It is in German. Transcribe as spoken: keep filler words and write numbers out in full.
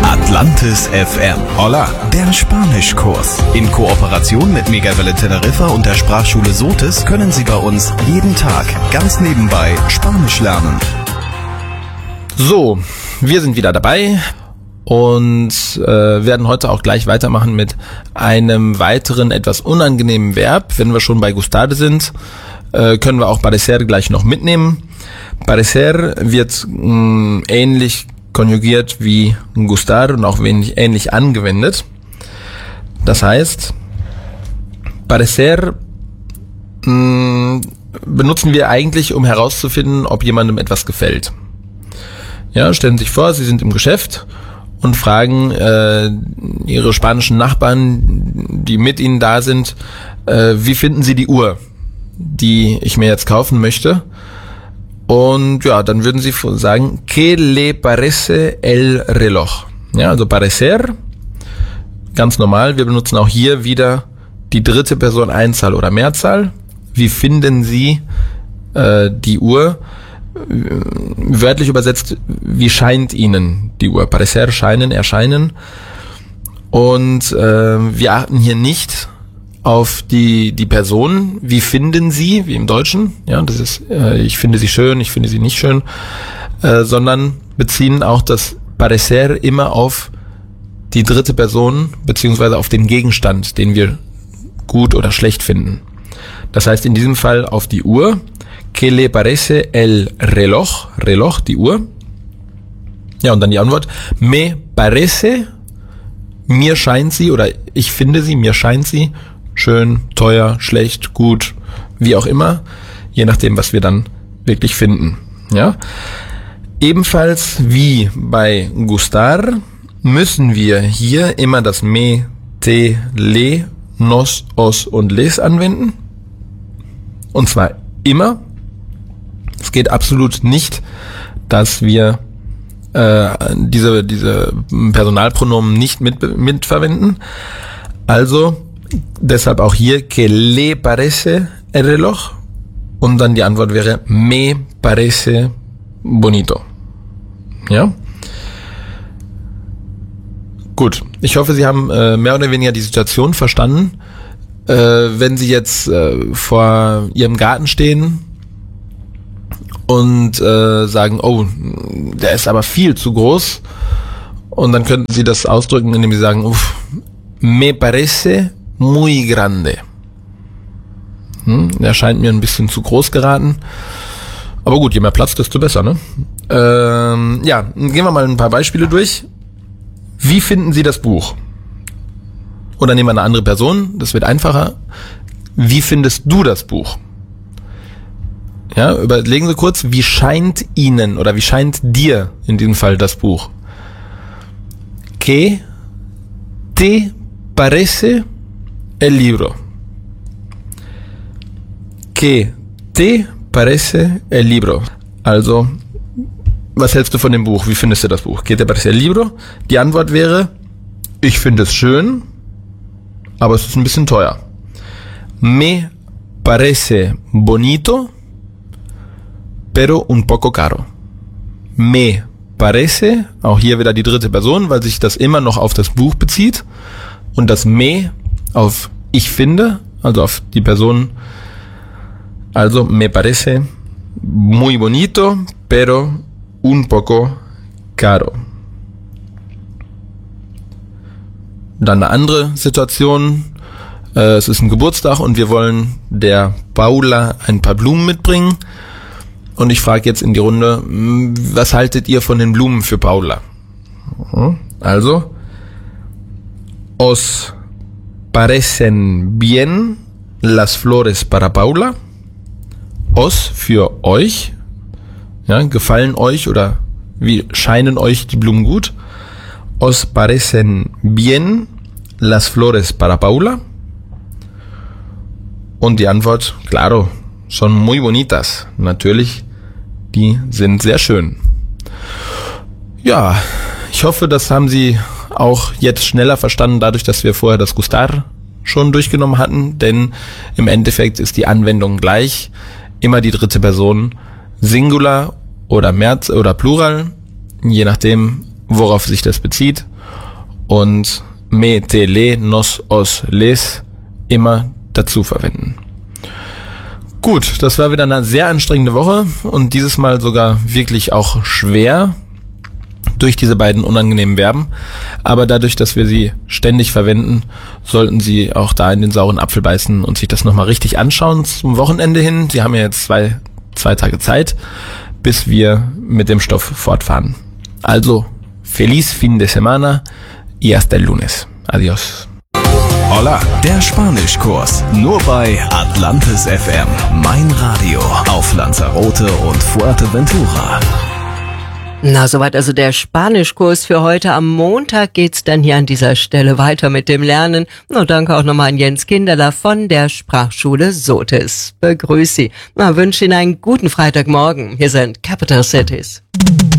Atlantis F M. Hola, der Spanischkurs. In Kooperation mit Megawelle Teneriffa und der Sprachschule Sotis können Sie bei uns jeden Tag ganz nebenbei Spanisch lernen. So, wir sind wieder dabei und äh, werden heute auch gleich weitermachen mit einem weiteren, etwas unangenehmen Verb. Wenn wir schon bei gustar sind, äh, können wir auch parecer gleich noch mitnehmen. Parecer wird mh, ähnlich konjugiert wie gustar und auch wenig, ähnlich angewendet. Das heißt, parecer mh, benutzen wir eigentlich, um herauszufinden, ob jemandem etwas gefällt. Ja, stellen Sie sich vor, Sie sind im Geschäft und fragen äh, Ihre spanischen Nachbarn, die mit Ihnen da sind, äh, wie finden Sie die Uhr, die ich mir jetzt kaufen möchte? Und ja, dann würden Sie sagen, ¿qué le parece el reloj? Ja, also parecer, ganz normal. Wir benutzen auch hier wieder die dritte Person Einzahl oder Mehrzahl. Wie finden Sie äh, die Uhr? Wörtlich übersetzt, wie scheint Ihnen die Uhr? Parecer, scheinen, erscheinen. Und äh, wir achten hier nicht auf die die Person, wie finden Sie, wie im Deutschen, ja, das ist, äh, ich finde sie schön, ich finde sie nicht schön, äh, sondern beziehen auch das parecer immer auf die dritte Person, beziehungsweise auf den Gegenstand, den wir gut oder schlecht finden. Das heißt in diesem Fall auf die Uhr. ¿Qué le parece el reloj? Reloj, die Uhr. Ja, und dann die Antwort. Me parece, mir scheint sie, oder ich finde sie, mir scheint sie, schön, teuer, schlecht, gut, wie auch immer, je nachdem, was wir dann wirklich finden. Ja. Ebenfalls wie bei gustar müssen wir hier immer das me, te, le, nos, os und les anwenden. Und zwar immer. Es geht absolut nicht, dass wir äh, diese diese Personalpronomen nicht mit mitverwenden. Also deshalb auch hier que le parece el reloj und dann die Antwort wäre me parece bonito. Ja? Gut, ich hoffe, Sie haben äh, mehr oder weniger die Situation verstanden. Äh, wenn Sie jetzt äh, vor Ihrem Garten stehen und äh, sagen, oh, der ist aber viel zu groß, und dann könnten Sie das ausdrücken, indem Sie sagen, uff, me parece muy grande. Hm, der scheint mir ein bisschen zu groß geraten. Aber gut, je mehr Platz, desto besser, ne? Ähm, ja, gehen wir mal ein paar Beispiele durch. Wie finden Sie das Buch? Oder nehmen wir eine andere Person, das wird einfacher. Wie findest du das Buch? Ja, überlegen Sie kurz, wie scheint Ihnen oder wie scheint dir in diesem Fall das Buch? ¿Qué te parece el libro? ¿Qué te parece el libro? Also, was hältst du von dem Buch? Wie findest du das Buch? ¿Qué te parece el libro? Die Antwort wäre, ich finde es schön, aber es ist ein bisschen teuer. Me parece bonito, pero un poco caro. Me parece, auch hier wieder die dritte Person, weil sich das immer noch auf das Buch bezieht. Und das me auf ich finde, also auf die Person. Also me parece muy bonito, pero un poco caro. Dann eine andere Situation. Äh, es ist ein Geburtstag und wir wollen der Paula ein paar Blumen mitbringen. Und ich frage jetzt in die Runde, was haltet ihr von den Blumen für Paula? Also, ¿os parecen bien las flores para Paula? Os für euch. Ja, gefallen euch oder wie scheinen euch die Blumen gut? ¿Os parecen bien las flores para Paula? Und die Antwort, claro, son muy bonitas. Natürlich, die sind sehr schön. Ja, ich hoffe, das haben Sie auch jetzt schneller verstanden, dadurch, dass wir vorher das gustar schon durchgenommen hatten, denn im Endeffekt ist die Anwendung gleich. Immer die dritte Person, Singular oder Merz oder Plural, je nachdem, worauf sich das bezieht. und me, te, le, nos, os, les immer dazu verwenden. Gut, das war wieder eine sehr anstrengende Woche und dieses Mal sogar wirklich auch schwer durch diese beiden unangenehmen Verben. Aber dadurch, dass wir sie ständig verwenden, sollten Sie auch da in den sauren Apfel beißen und sich das nochmal richtig anschauen zum Wochenende hin. Sie haben ja jetzt zwei, zwei Tage Zeit, bis wir mit dem Stoff fortfahren. Also, feliz fin de semana y hasta el lunes. Adiós. Hola, der Spanischkurs. Nur bei Atlantis F M. Mein Radio auf Lanzarote und Fuerteventura. Na, soweit also der Spanischkurs für heute. Am Montag geht's dann hier an dieser Stelle weiter mit dem Lernen. Na, danke auch nochmal an Jens Kinderler von der Sprachschule Sotis. Begrüß Sie. Na, wünsche Ihnen einen guten Freitagmorgen. Hier sind Capital Cities.